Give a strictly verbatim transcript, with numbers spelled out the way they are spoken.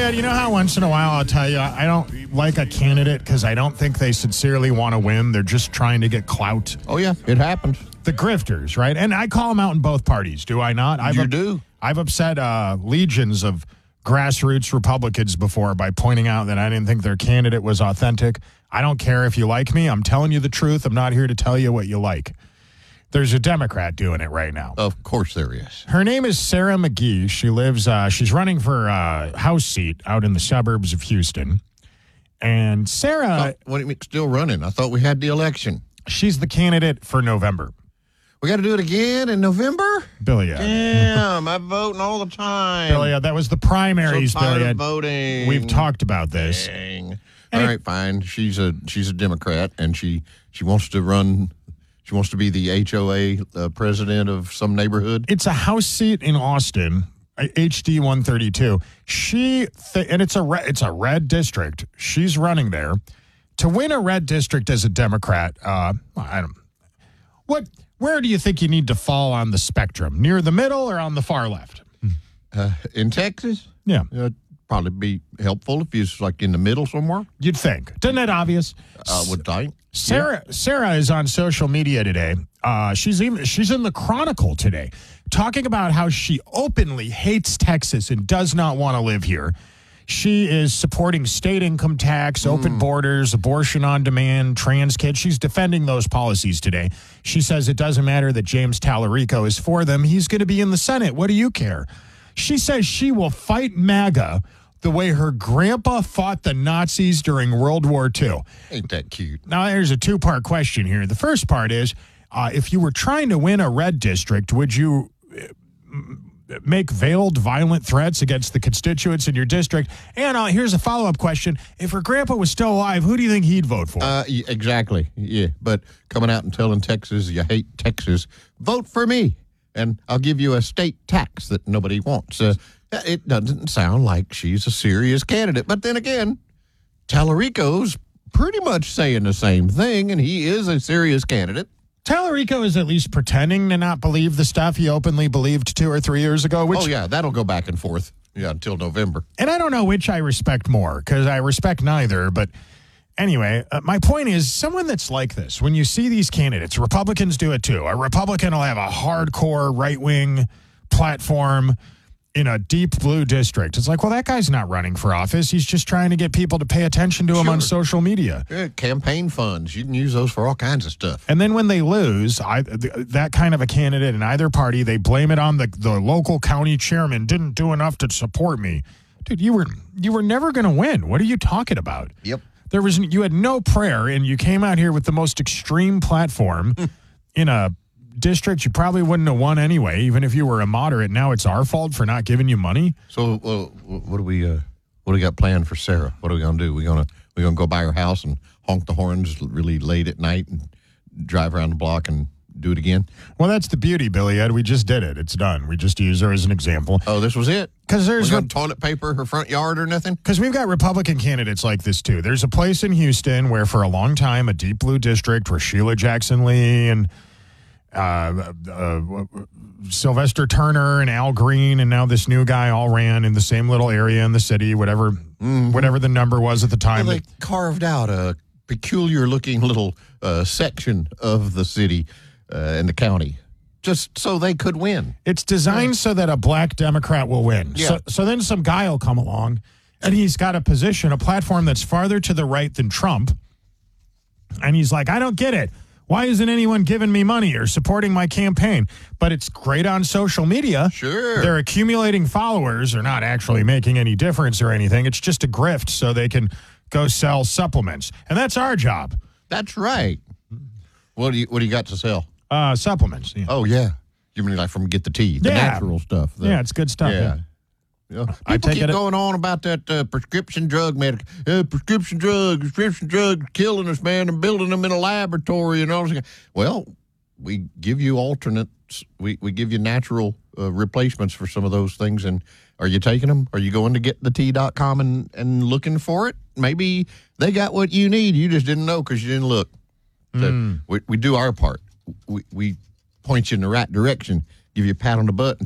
Ed, you know how once in a while I'll tell you I don't like a candidate because I don't think they sincerely want to win. They're just trying to get clout. Oh, yeah, it happens. The grifters, right? And I call them out in both parties, do I not? I've you up- do. I've upset uh, legions of grassroots Republicans before by pointing out that I didn't think their candidate was authentic. I don't care if you like me. I'm telling you the truth. I'm not here to tell you what you like. There's a Democrat doing it right now. Of course there is. Her name is Sarah McGee. She lives, uh, she's running for a House seat out in the suburbs of Houston. And Sarah... What do you mean, still running? I thought we had the election. She's the candidate for November. We got to do it again in November? Billy Ed. Damn, I'm voting all the time. Billy Ed, that was the primaries, so tired Billy of Ed. voting. We've talked about this. Dang. And All it- right, fine. She's a she's a Democrat, and she, she wants to run... She wants to be the H O A uh, president of some neighborhood. It's a House seat in Austin, H D one thirty-two. She th- and it's a re- it's a red district. She's running there to win a red district as a Democrat. Uh, I don't. What? Where do you think you need to fall on the spectrum? Near the middle or on the far left? Uh, in Texas? Yeah, It'd probably be helpful if he's like in the middle somewhere. you'd think. Isn't that obvious? I would think. Sarah Sarah is on social media today. Uh, she's even she's in the Chronicle today, talking about how she openly hates Texas and does not want to live here. She is supporting state income tax, open borders, abortion on demand, trans kids. She's defending those policies today. She says it doesn't matter that James Tallarico is for them. He's going to be in the Senate. What do you care? She says she will fight MAGA the way her grandpa fought the Nazis during World War Two. Ain't that cute? Now, there's a two-part question here. The first part is, uh, if you were trying to win a red district, would you uh, make veiled violent threats against the constituents in your district? And uh, here's a follow-up question. If her grandpa was still alive, who do you think he'd vote for? Uh, y- exactly. Yeah, but coming out and telling Texas you hate Texas, vote for me, and I'll give you a state tax that nobody wants. Uh, it doesn't sound like she's a serious candidate. But then again, Tallarico's pretty much saying the same thing, and he is a serious candidate. Tallarico is at least pretending to not believe the stuff he openly believed two or three years ago. Which, Oh, yeah, that'll go back and forth. Yeah, until November. and I don't know which I respect more, because I respect neither. But anyway, uh, my point is, someone that's like this, when you see these candidates, Republicans do it too. A Republican will have a hardcore right-wing platform in a deep blue district. It's like, well, that guy's not running for office. He's just trying to get people to pay attention to him on Sure. social media. Yeah, campaign funds. You can use those for all kinds of stuff. And then when they lose, I, th- that kind of a candidate in either party, they blame it on the, the local county chairman didn't do enough to support me. Dude, you were you were never going to win. What are you talking about? Yep. There was you had no prayer, and you came out here with the most extreme platform in a district you probably wouldn't have won anyway, even if you were a moderate. Now it's our fault for not giving you money. So, uh, what do we uh, what do we got planned for Sarah? What are we gonna do? We gonna we gonna go by her house and honk the horns really late at night and drive around the block and do it again? Well, that's the beauty, Billy Ed. We just did it. It's done. We just used her as an example. Oh, this was it. Because We there's got toilet paper her front yard or nothing. Because we've got Republican candidates like this, too. There's a place in Houston where for a long time, a deep blue district where Sheila Jackson Lee and uh, uh, Sylvester Turner and Al Green and now this new guy all ran in the same little area in the city, whatever Mm-hmm. whatever the number was at the time. Well, they carved out a peculiar-looking little uh, section of the city uh, and the county just so they could win. It's designed so that a black Democrat will win. Yeah. So, so then some guy will come along, and he's got a position, a platform that's farther to the right than Trump. And he's like, I don't get it. Why isn't anyone giving me money or supporting my campaign? But it's great on social media. Sure. They're accumulating followers. They're not actually making any difference or anything. It's just a grift so they can go sell supplements. And that's our job. That's right. What do you What do you got to sell? Uh, supplements. Yeah. Oh yeah, you mean like from Get the Tea, the Yeah. natural stuff? The, yeah, it's good stuff. yeah. Yeah. Yeah. People I take keep it- going on about that uh, prescription drug medic, uh, prescription drug, prescription drug, killing us, man, and building them in a laboratory and all this. Well, we give you alternates. We we give you natural uh, replacements for some of those things. And are you taking them? Are you going to get the tea dot com and, and looking for it? Maybe they got what you need. You just didn't know because you didn't look. So Mm. we, we do our part. We, we point you in the right direction, give you a pat on the butt, and